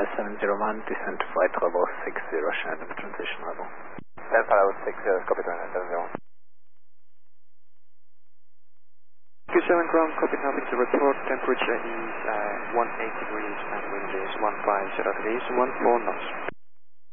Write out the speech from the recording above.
701, descent to flight level 60, Shannon, transition level. Flight level 60, copy 2970. Q7 ground, copy, nothing to report. Temperature is 18 degrees and wind is 15 degrees, 14 knots.